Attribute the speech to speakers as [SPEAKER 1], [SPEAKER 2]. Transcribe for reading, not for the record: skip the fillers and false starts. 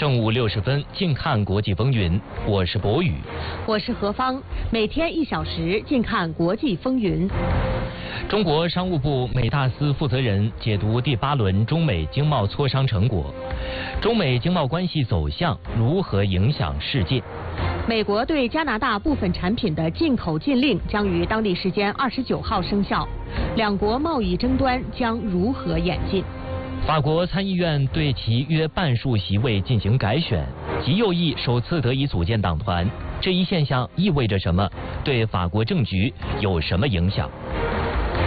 [SPEAKER 1] 正午60分，近看国际风云。我是博宇，
[SPEAKER 2] 我是何芳。每天1小时，近看国际风云。
[SPEAKER 1] 中国商务部美大司负责人解读第8轮中美经贸磋商成果，中美经贸关系走向如何影响世界？
[SPEAKER 2] 美国对加拿大部分产品的进口禁令将于当地时间29号生效，两国贸易争端将如何演进？
[SPEAKER 1] 法国参议院对其约半数席位进行改选，极右翼首次得以组建党团，这一现象意味着什么？对法国政局有什么影响？